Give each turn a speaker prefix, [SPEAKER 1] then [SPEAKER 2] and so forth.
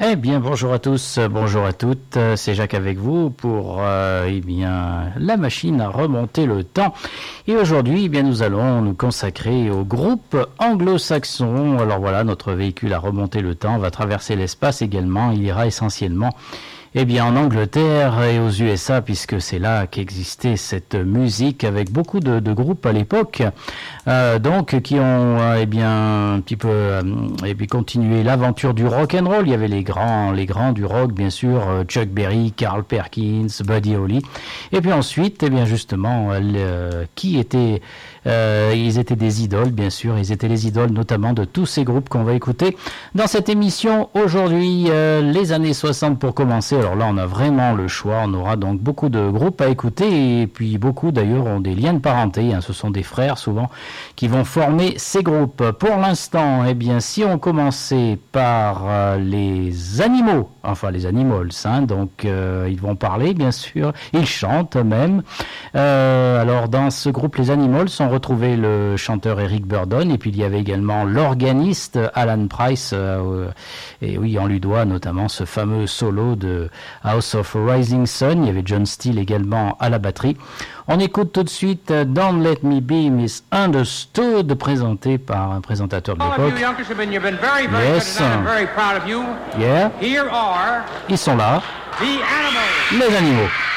[SPEAKER 1] Eh bien, bonjour à tous, bonjour à toutes. C'est Jacques avec vous pour la machine à remonter le temps. Et aujourd'hui, nous allons nous consacrer au groupe anglo-saxon. Alors voilà, notre véhicule à remonter le temps va traverser l'espace également. Il ira essentiellement en Angleterre et aux USA, puisque c'est là qu'existait cette musique avec beaucoup de groupes à l'époque, qui ont un petit peu continué l'aventure du rock and roll. Il y avait les grands du rock, bien sûr, Chuck Berry, Carl Perkins, Buddy Holly, et puis ensuite, ils étaient des idoles, bien sûr. Ils étaient les idoles notamment de tous ces groupes qu'on va écouter dans cette émission aujourd'hui. Les années 60 pour commencer. Alors là, on a vraiment le choix. On aura donc beaucoup de groupes à écouter, et puis beaucoup d'ailleurs ont des liens de parenté. Ce sont des frères souvent qui vont former ces groupes. Pour l'instant, si on commençait par les animaux, enfin les Animals, ils vont parler, bien sûr. Ils chantent même. Alors dans ce groupe, les Animals, on retrouvait le chanteur Eric Burdon, et puis il y avait également l'organiste Alan Price, et oui, on lui doit notamment ce fameux solo de House of Rising Sun. Il y avait John Steele également à la batterie. On écoute tout de suite Don't Let Me Be Misunderstood, présenté par un présentateur de l'époque. Yes. Yeah. Ils sont là. Les animaux.